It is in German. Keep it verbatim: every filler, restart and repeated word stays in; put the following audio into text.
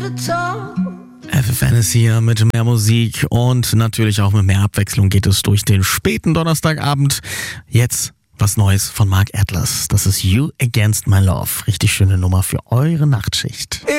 F F N ist hier mit mehr Musik und natürlich auch mit mehr Abwechslung geht es durch den späten Donnerstagabend. Jetzt was Neues von Mark Atlas. Das ist You Against My Love. Richtig schöne Nummer für eure Nachtschicht.